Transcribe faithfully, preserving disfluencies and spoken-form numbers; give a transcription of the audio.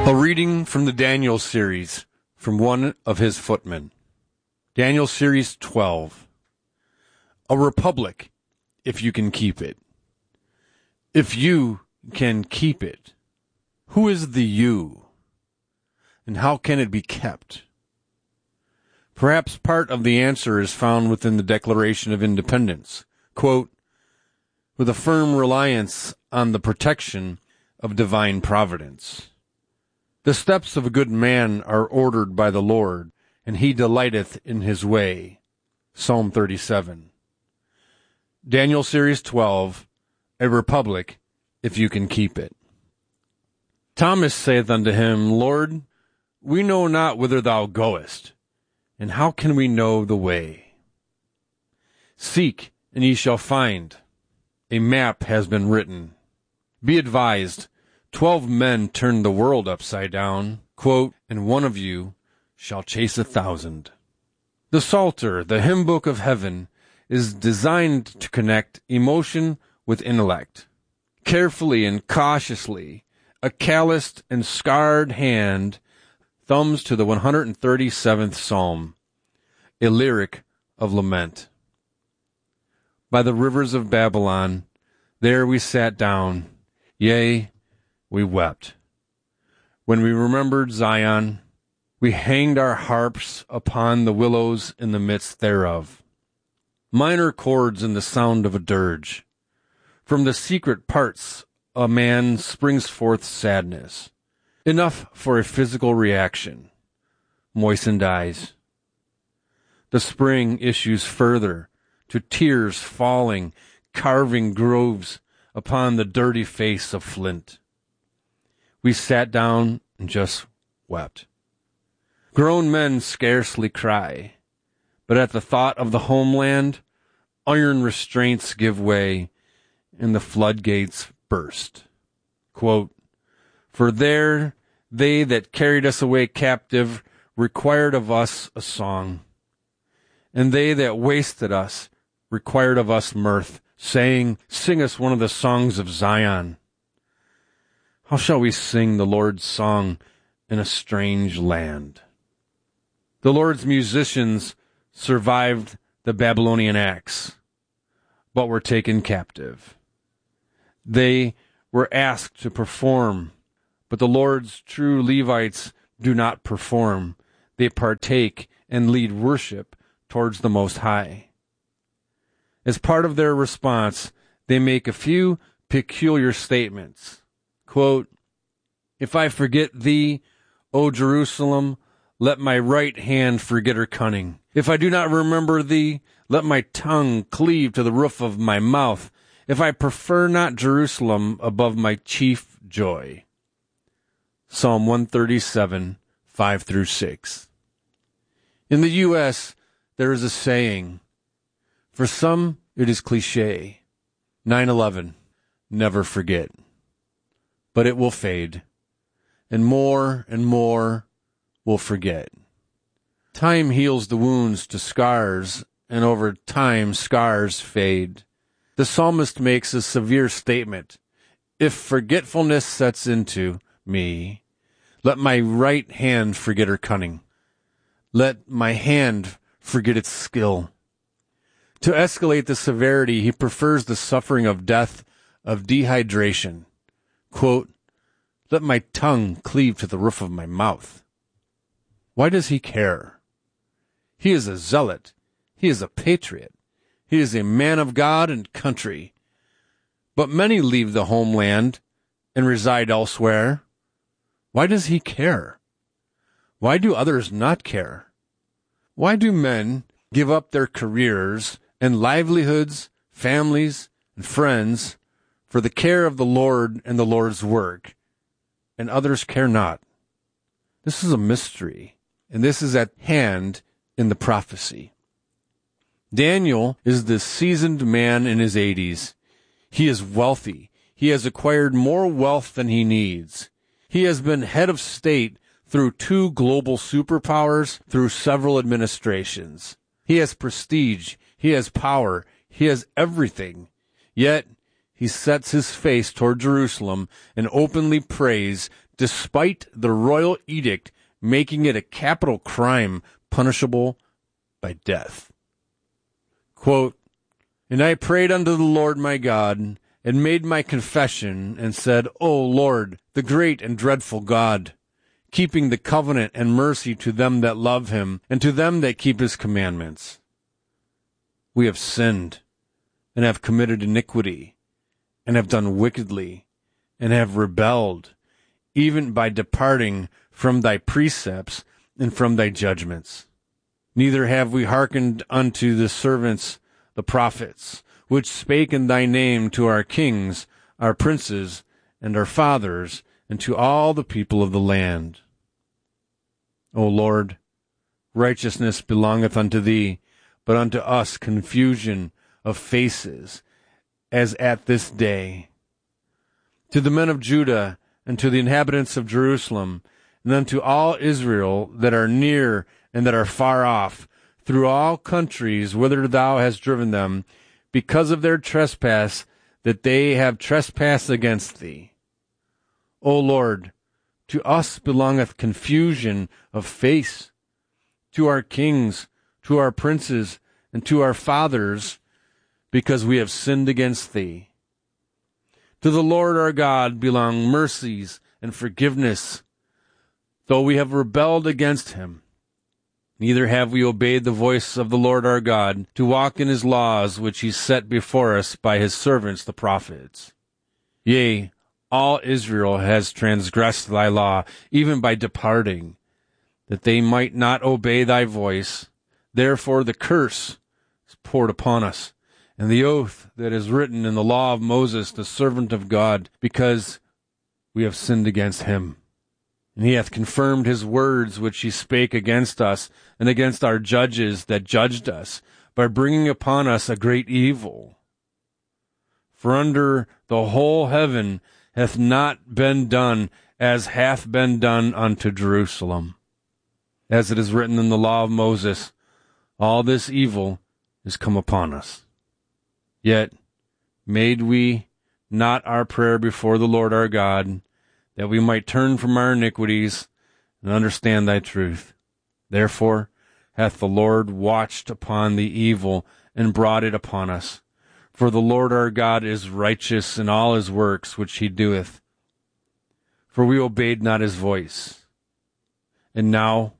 A reading from the Daniel series from one of his footmen. Daniel series twelve. A republic, if you can keep it. If you can keep it, who is the you? And how can it be kept? Perhaps part of the answer is found within the Declaration of Independence. Quote, with a firm reliance on the protection of divine providence. The steps of a good man are ordered by the Lord, and he delighteth in his way. Psalm thirty-seven. Daniel Series twelve, A Republic, if you can keep it. Thomas saith unto him, Lord, we know not whither thou goest, and how can we know the way? Seek, and ye shall find. A map has been written. Be advised, twelve men turned the world upside down, quote, and one of you shall chase a thousand. The Psalter, the hymn book of heaven, is designed to connect emotion with intellect. Carefully and cautiously, a calloused and scarred hand thumbs to the one hundred thirty-seventh Psalm, a lyric of lament. By the rivers of Babylon, there we sat down, yea, we wept. When we remembered Zion, we hanged our harps upon the willows in the midst thereof. Minor chords in the sound of a dirge. From the secret parts a man springs forth sadness, enough for a physical reaction. Moistened eyes. The spring issues further, to tears falling, carving groves upon the dirty face of flint. We sat down and just wept. Grown men scarcely cry, but at the thought of the homeland, iron restraints give way, and the floodgates burst. Quote, for there they that carried us away captive required of us a song, and they that wasted us required of us mirth, saying, sing us one of the songs of Zion. How shall we sing the Lord's song in a strange land? The Lord's musicians survived the Babylonian axe, but were taken captive. They were asked to perform, but the Lord's true Levites do not perform. They partake and lead worship towards the Most High. As part of their response, they make a few peculiar statements. Quote, if I forget thee, O Jerusalem, let my right hand forget her cunning. If I do not remember thee, let my tongue cleave to the roof of my mouth. If I prefer not Jerusalem above my chief joy. Psalm one thirty-seven, five through six. In the U S, there is a saying, for some, it is cliché. nine eleven, never forget. But it will fade, and more and more will forget. Time heals the wounds to scars, and over time scars fade. The psalmist makes a severe statement. If forgetfulness sets into me, let my right hand forget her cunning. Let my hand forget its skill. To escalate the severity, he prefers the suffering of death, of dehydration. Quote, let my tongue cleave to the roof of my mouth. Why does he care? He is a zealot. He is a patriot. He is a man of God and country. But many leave the homeland and reside elsewhere. Why does he care? Why do others not care? Why do men give up their careers and livelihoods, families, and friends for the care of the Lord and the Lord's work, and others care not? This is a mystery, and this is at hand in the prophecy. Daniel is the seasoned man in his eighties. He is wealthy. He has acquired more wealth than he needs. He has been head of state through two global superpowers, through several administrations. He has prestige. He has power. He has everything. Yet he sets his face toward Jerusalem and openly prays, despite the royal edict making it a capital crime punishable by death. Quote, "And I prayed unto the Lord my God, and made my confession, and said, O Lord, the great and dreadful God, keeping the covenant and mercy to them that love him, and to them that keep his commandments. We have sinned, and have committed iniquity, and have done wickedly, and have rebelled, even by departing from thy precepts and from thy judgments. Neither have we hearkened unto the servants, the prophets, which spake in thy name to our kings, our princes, and our fathers, and to all the people of the land. O Lord, righteousness belongeth unto thee, but unto us confusion of faces, as at this day. To the men of Judah, and to the inhabitants of Jerusalem, and unto all Israel that are near and that are far off, through all countries whither thou hast driven them, because of their trespass that they have trespassed against thee. O Lord, to us belongeth confusion of face, to our kings, to our princes, and to our fathers, because we have sinned against thee. To the Lord our God belong mercies and forgiveness, though we have rebelled against him. Neither have we obeyed the voice of the Lord our God, to walk in his laws which he set before us by his servants the prophets. Yea, all Israel has transgressed thy law, even by departing, that they might not obey thy voice. Therefore the curse is poured upon us, and the oath that is written in the law of Moses, the servant of God, because we have sinned against him. And he hath confirmed his words which he spake against us, and against our judges that judged us, by bringing upon us a great evil. For under the whole heaven hath not been done as hath been done unto Jerusalem. As it is written in the law of Moses, all this evil is come upon us. Yet made we not our prayer before the Lord our God, that we might turn from our iniquities and understand thy truth. Therefore hath the Lord watched upon the evil and brought it upon us. For the Lord our God is righteous in all his works which he doeth. For we obeyed not his voice. And now,